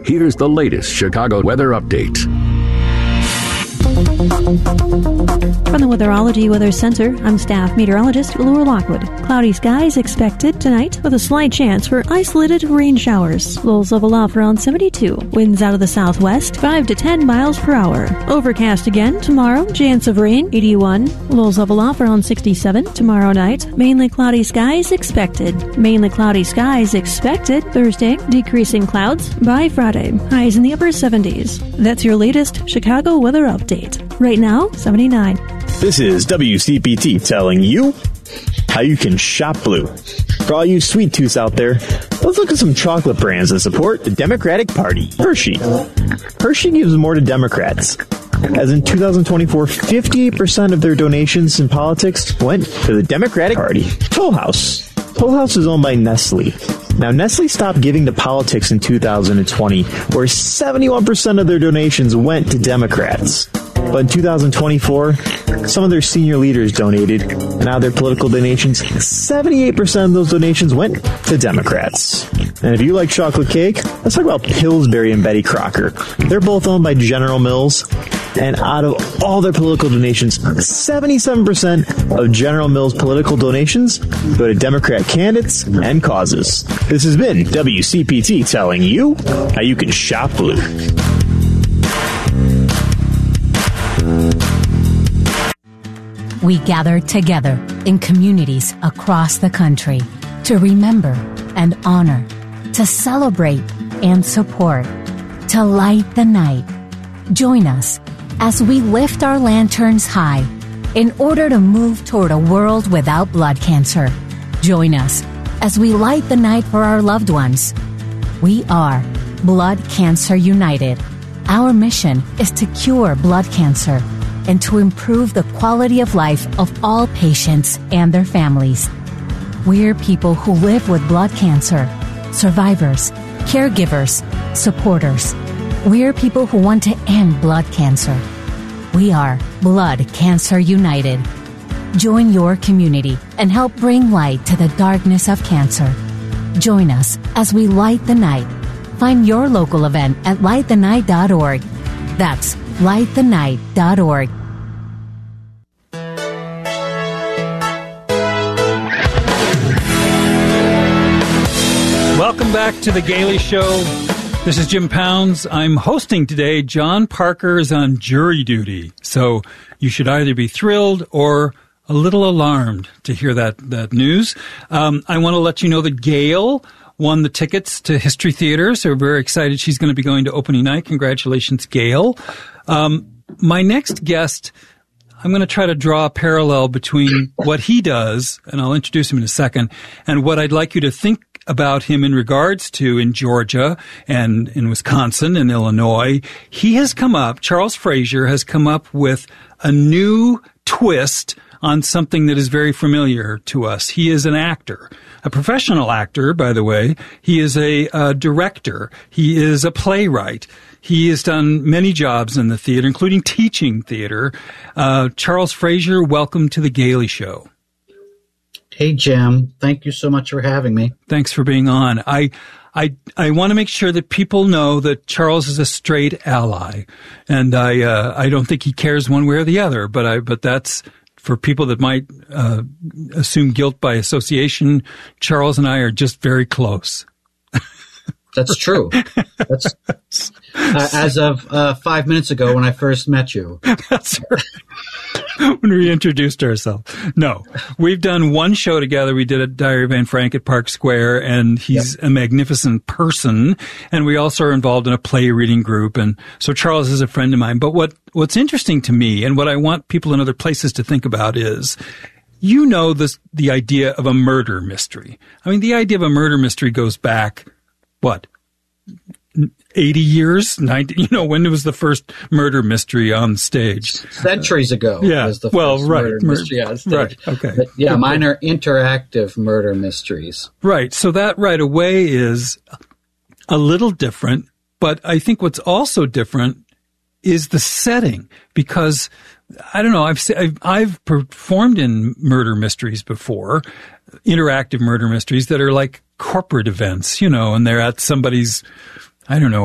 here's the latest Chicago weather update. From the Weatherology Weather Center, I'm staff meteorologist Laura Lockwood. Cloudy skies expected tonight with a slight chance for isolated rain showers. Lows level off around 72. Winds out of the southwest, 5 to 10 miles per hour. Overcast again tomorrow. Chance of rain, 81. Lows level off around 67. Tomorrow night, mainly cloudy skies expected. Mainly cloudy skies expected. Thursday, decreasing clouds. By Friday, highs in the upper 70s. That's your latest Chicago weather update. Right now, 79. This is WCPT telling you how you can shop blue. For all you sweet tooths out there, let's look at some chocolate brands that support the Democratic Party. Hershey. Hershey gives more to Democrats. As in 2024, 58% of their donations in politics went to the Democratic Party. Toll House. Toll House is owned by Nestle. Now, Nestle stopped giving to politics in 2020, where 71% of their donations went to Democrats. But in 2024, some of their senior leaders donated, and out of their political donations, 78% of those donations went to Democrats. And if you like chocolate cake, let's talk about Pillsbury and Betty Crocker. They're both owned by General Mills, and out of all their political donations, 77% of General Mills' political donations go to Democrat candidates and causes. This has been WCPT telling you how you can shop blue. We gather together in communities across the country to remember and honor, to celebrate and support, to light the night. Join us as we lift our lanterns high in order to move toward a world without blood cancer. Join us as we light the night for our loved ones. We are Blood Cancer United. Our mission is to cure blood cancer and to improve the quality of life of all patients and their families. We're people who live with blood cancer, survivors, caregivers, supporters. We're people who want to end blood cancer. We are Blood Cancer United. Join your community and help bring light to the darkness of cancer. Join us as we light the night. Find your local event at lightthenight.org. That's lightthenight.org. Welcome back to The Gailey Show. This is Jim Pounds. I'm hosting today. John Parker is on jury duty. So you should either be thrilled or a little alarmed to hear that news. I want to let you know that Gail won the tickets to History Theater, so we're very excited she's going to be going to opening night. Congratulations, Gail. My next guest, I'm going to try to draw a parallel between what he does, and I'll introduce him in a second, and what I'd like you to think about him in regards to in Georgia and in Wisconsin and Illinois. He has come up, Charles Frazier has come up with a new twist on something that is very familiar to us. He is an actor, a professional actor, by the way. He is a director. He is a playwright. He has done many jobs in the theater, including teaching theater. Charles Frazier, welcome to The Gailey Show. Hey, Jim. Thank you so much for having me. Thanks for being on. I want to make sure that people know that Charles is a straight ally, and I don't think he cares one way or the other. But that's for people that might assume guilt by association. Charles and I are just very close. That's true. That's as of 5 minutes ago when I first met you. That's right. When we introduced ourselves. No, we've done one show together. We did a Diary of Anne Frank at Park Square, and he's a magnificent person. And we also are involved in a play reading group. And so Charles is a friend of mine. But what's interesting to me, and what I want people in other places to think about is, you know, the idea of a murder mystery. I mean, the idea of a murder mystery goes back, what, 80 years? 90, when was the first murder mystery on stage? Centuries ago. Yeah. Was the first murder mystery on stage. Right. Okay. But yeah, mine are interactive murder mysteries. Right. So that right away is a little different, but I think what's also different is the setting, because I don't know, I've performed in murder mysteries before, interactive murder mysteries that are like corporate events, and they're at somebody's, I don't know,